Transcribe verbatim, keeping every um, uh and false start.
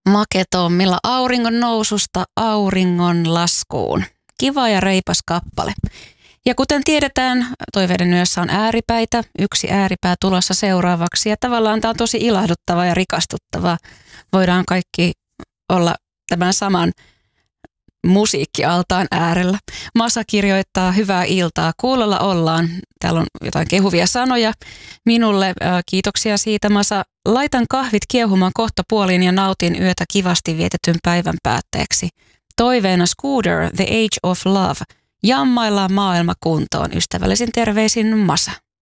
Maketommilla auringon noususta auringon laskuun. Kiva ja reipas kappale. Ja kuten tiedetään, Toiveiden yössä on ääripäitä, yksi ääripää tulossa seuraavaksi. Ja tavallaan tämä on tosi ilahduttavaa ja rikastuttavaa. Voidaan kaikki olla tämän saman musiikkialtaan äärellä. Masa kirjoittaa hyvää iltaa. Kuulolla ollaan. Täällä on jotain kehuvia sanoja minulle. Kiitoksia siitä, Masa. Laitan kahvit kiehumaan kohta puoliin ja nautin yötä kivasti vietetyn päivän päätteeksi. Toiveena Scooter, The Age of Love. Jammaillaan maailma kuntoon. Ystävällisin terveisin Masa.